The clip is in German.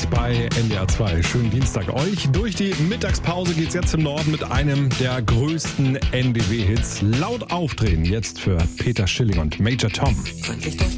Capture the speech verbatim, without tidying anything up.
bei N D R zwei. Schönen Dienstag euch. Durch die Mittagspause geht's jetzt im Norden mit einem der größten N D W-Hits. Laut aufdrehen jetzt für Peter Schilling und Major Tom. Freundlich durch